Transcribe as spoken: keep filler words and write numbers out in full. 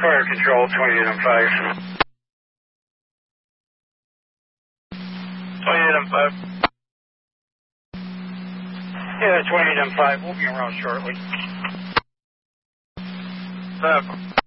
Fire Control, twenty-eight M five. twenty-eight M five. Yeah, twenty-eight M five. We'll be around shortly. Seven.